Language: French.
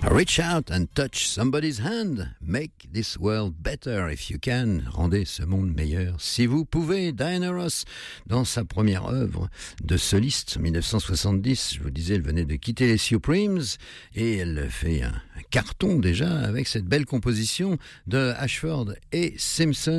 Reach out and touch somebody's hand. Make this world better if you can. Rendez ce monde meilleur si vous pouvez. Diana Ross, dans sa première œuvre de soliste, en 1970, je vous disais, elle venait de quitter les Supremes et elle fait un carton déjà avec cette belle composition de Ashford et Simpson.